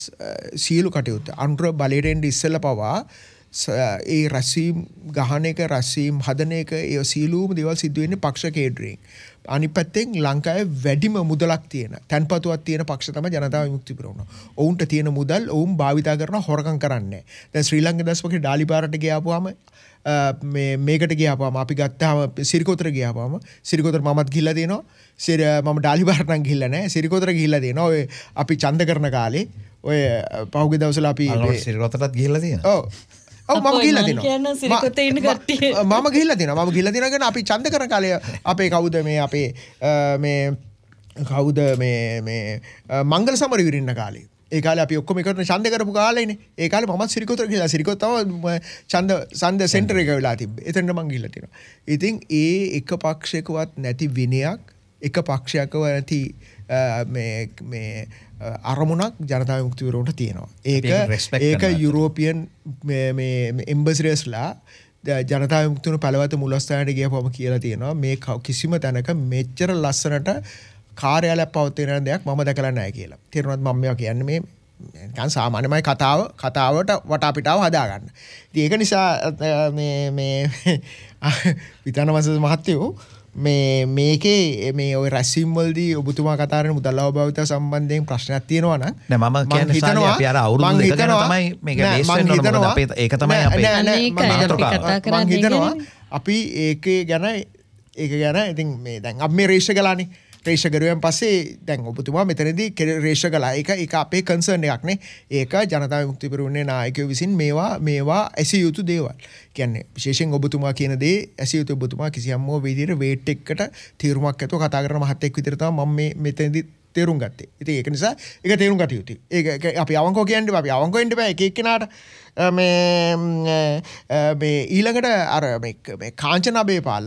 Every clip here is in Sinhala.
සියලු කටයුත්ත අනුර බලයට එන්න ඉස්සෙල්ලා පවා ඒ රැස්වීම් ගහන එක රැස්වීම් හදන එක ඒ සියලුම දේවල් සිද්ධ වෙන්නේ පක්ෂ කේඩරින්. අනිත් පැත්තෙන් ලංකාවේ වැඩිම මුදලක් තියෙන තැන්පතුවක් තියෙන පක්ෂ තමයි ජනතා විමුක්ති පෙරමුණ. ඔවුන්ට තියෙන මුදල් ඔවුන් භාවිතා කරන හොරකම් කරන්නේ. දැන් ශ්‍රී ලංකා දස්වකේ ඩාලි පාරට ගියාපුවාම මේකට ගියාපුවාම අපි ගත්තාම සිරිකොතර ගියාපුවාම සිරිකොතර මමත් ගිහිල්ලා තියෙනවා. මම ඩාලි පාරට නම් ගිහිල්ලා නැහැ. සිරිකොතර ගිහිල්ලා තියෙනවා. ඔය අපි ඡන්ද කරන කාලේ ඔය පහුගිය දවස්වල අපි සිරිකොතරටත් ගිහිල්ලා තියෙනවා. ඔව් මම ගිහිල්ලා තිනවා. මම ගිහිල්ලා තිනවා කියන අපි ඡන්ද කරන කාලේ අපේ කවුද මේ මංගල සමරවීර ඉන්න කාලේ. ඒ කාලේ අපි ඔක්කොම එකට ඡන්ද කරපු කාලේනේ. ඒ කාලේ මමත් සිරිකොතර ගිහලා සිරිකොත තමයි ඡන්ද සෙන්ටර් එක වෙලා තිබ්බේ. එතනට මං ගිහිල්ලා තිනවා. ඉතින් ඒ එක පක්ෂයකවත් නැති විනයක් එක පක්ෂයකව නැති මේ අරමුණක් ජනතා විමුක්ති පෙරමුණට තියෙනවා. ඒක යුරෝපියන් මේ එම්බැසිඩර්ස්ලා ජනතා විමුක්ති පළවත මුලස්ථානයට ගියපුවම කියලා තියෙනවා මේ කිසිම තැනක මෙච්චර ලස්සනට කාර්යාලයක් පවතින දෙයක් මම දැකලා නැහැ කියලා. තේරුණාද මම මේවා කියන්නේ මේ නිකන් සාමාන්‍යමයි කතාවට වටාපිටාව හදාගන්න. ඉතින් ඒක නිසා මේ විතානවංශ මහත්තයෝ මේකේ මේ ඔය රැස්වීම් වලදී ඔබතුමා කතා කරන මුදල් අවභාවිතය සම්බන්ධයෙන් ප්‍රශ්නයක් තියෙනවා නම් නෑ මම කියන්නේ සාරි අපි අර අවුරුදු දෙක ගැන තමයි මේක බේස් වෙන්න ඕන මොකද අපේ ඒක තමයි අපේ මම හිතනවා අපි ඒක ගැන ඉතින් මේ දැන් අපි මේ රේෂ ගලානේ රේෂ කරුවෙන් පස්සේ දැන් ඔබතුමා මෙතනදී රේෂ ගලා ඒක අපේ කන්සර්න් එකක් නේ. ඒක ජනතා විමුක්ති පෙරමුණේ නායකයෝ විසින් මේවා ඇසිය යුතු දේවල්. කියන්නේ විශේෂයෙන් ඔබතුමා කියන දේ ඇසිය යුතු ඔබතුමා කිසියම් විදිහට වේට් එකකට තීරුමක් ඇතුව කතා කරන මහත්තයෙක් විදිහට තමයි මම මෙතනදී තේරුම් ගත්තේ. ඉතින් ඒක නිසා ඒක තේරුම් ගත යුතුයි. ඒක අපි අවංකව කියන්නේ අපි අවංකව වෙන්න බෑ එක එක්කෙනාට මේ ඊළඟට අර මේ කාංචන අබේපාල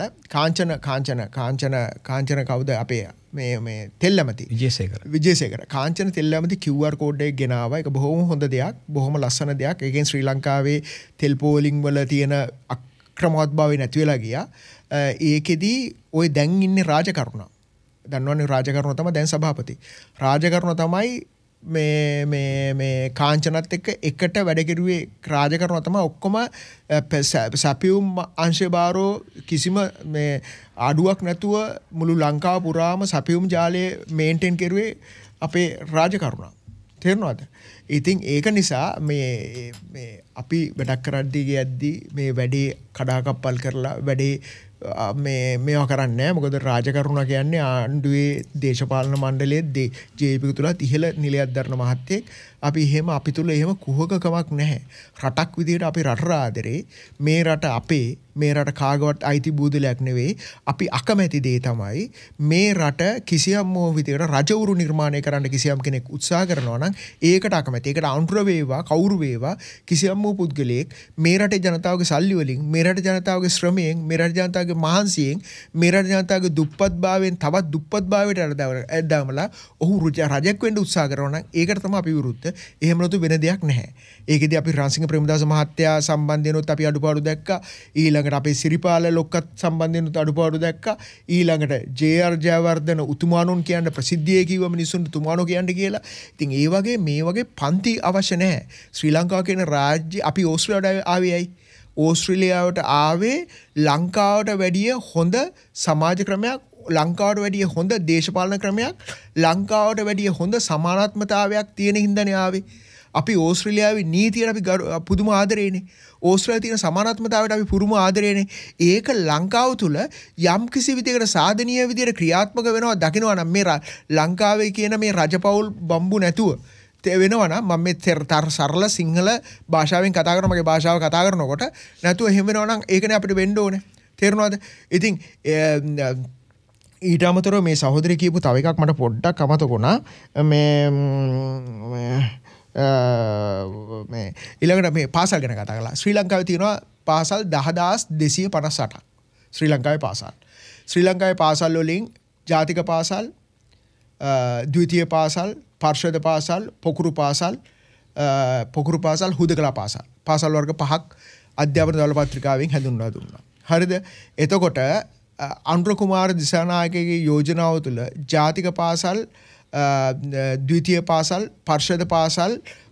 කාංචන කවුද අපේ මේ තෙල්ලමති විජේසේකර කාංචන තෙල්ලමති QR කෝඩ් එක ගෙනාවා. ඒක බොහොම හොඳ දෙයක් බොහොම ලස්සන දෙයක්. ඒකෙන් ශ්‍රී ලංකාවේ තෙල් පෝලිං වල තියෙන අක්‍රමවත්භාවය නැති වෙලා ගියා. ඒකෙදි ওই දැන් ඉන්නේ රාජකරුණා දන්නවනේ රාජකරුණ තමයි දැන් සභාපති. රාජකරුණ තමයි මේ කාංචනත් එක්ක එකට වැඩ කෙරුවේ රාජකරුණ තමයි ඔක්කොම සැපියුම් අංශය බාරෝ කිසිම මේ අඩුවක් නැතුව මුළු ලංකාව පුරාම සැපියුම් ජාලය මේන්ටේන් කෙරුවේ අපේ රාජකරුණ. තේරුණාද? ඉතින් ඒක නිසා මේ අපි වැඩක් කරද්දී ගියද්දී මේ වැඩේ කඩාකප්පල් කරලා වැඩේ මේවා කරන්නේ නැහැ. මොකද රාජකරුණ කියන්නේ ආණ්ඩුවේ දේශපාලන මණ්ඩලයේ ජේපී තුලත් ඉහළ නිලයක් දරන මහත්තයෙක්. අපි තුල එහෙම කුහකකමක් නැහැ. රටක් විදිහට අපි රට ආදරේ මේ රට අපේ මේ රට කාගවත් අයිති බූදලයක් නෙවෙයි. අපි අකමැති දේ තමයි මේ රට කිසියම් විදිහට රජවරු නිර්මාණය කරන්න කිසියම් කෙනෙක් උත්සාහ කරනවා නම් ඒකට අකමැති. ඒකට අනුර වේවා කවුරු වේවා කිසියම් පුද්ගලයෙක් මේ රටේ ජනතාවගේ සල්ලි වලින් මේ රටේ ජනතාවගේ ශ්‍රමයෙන් මේ රටේ ජනතාවගේ මහන්සියෙන් මේ රටේ ජනතාවගේ දුප්පත්භාවයෙන් තවත් දුප්පත්භාවයට ඇදදාමලා ඔහු රජෙක් වෙන්න උත්සාහ කරනවා නම් ඒකට තමයි අපි විරුද්ධ. එහෙම නැතු වෙන දෙයක් නැහැ. ඒකෙදි අපි රන්සිංහ ප්‍රේමදාස මහත්තයා සම්බන්ධයෙන්ුත් අපි අඩුපාඩු දැක්කා. ඊළඟට අපේ සිරිපාල ලොක්කත් සම්බන්ධයෙන්ුත් අඩුපාඩු දැක්කා. ඊළඟට JR ජයවර්ධන උතුමාණන් කියන ප්‍රසිද්ධියේ කිව්ව මිනිස්සුන්ට තුමාණෝ කියන්නේ කියලා. ඉතින් ඒ වගේ මේ වගේ පන්ති අවශ්‍ය නැහැ. ශ්‍රී ලංකාව කියන රාජ්‍ය අපි ඕස්ට්‍රේලියාවට ආවේයි. ඕස්ට්‍රේලියාවට ආවේ ලංකාවට වැඩිය හොඳ සමාජ ක්‍රමයක් ලංකාවට වැඩිය හොඳ දේශපාලන ක්‍රමයක් ලංකාවට වැඩිය හොඳ සමානාත්මතාවයක් තියෙන හින්දානේ ආවේ. අපි ඕස්ට්‍රේලියාවේ නීතියට අපි පුදුම ආදරේනේ. ඕස්ට්‍රේලියාවේ තියෙන සමානාත්මතාවයට අපි පුදුම ආදරේනේ. ඒක ලංකාව තුල යම් කිසි විදිහකට සාධනීය විදිහට ක්‍රියාත්මක වෙනවා දකිනවා නම් මේ ලංකාවේ කියන මේ රජපෞල් බම්බු නැතුව වෙනවා නම් මම මේ සරල සිංහල භාෂාවෙන් කතා කරන මගේ භාෂාව කතා කරනකොට නැතුව එහෙම වෙනවා නම් ඒකනේ අපිට වෙන්න ඕනේ. තේරුණාද? ඉතින් ඊට අමතරව මේ සහෝදරය කියපු තව එකක් මට පොඩ්ඩක් අමතක වුණා. මේ ඊළඟට මේ පාසල් ගැන කතා කළා. ශ්‍රී ලංකාවේ තියෙනවා පාසල් 10258ක්. ශ්‍රී ලංකාවේ පාසල් වලින් ජාතික පාසල්, ද්විතීය පාසල්, පර්ෂද පාසල්, පොකුරු පාසල්, හුදකලා පාසල් වර්ග 5ක් අධ්‍යාපන දවල පත්‍රිකාවෙන් හැඳින්වලා දුන්නා. හරිද? එතකොට අනුර කුමාර දිසානායකගේ යෝජනාව තුළ ජාතික පාසල් ද්විතීය පාසල් පර්ෂද පාසල්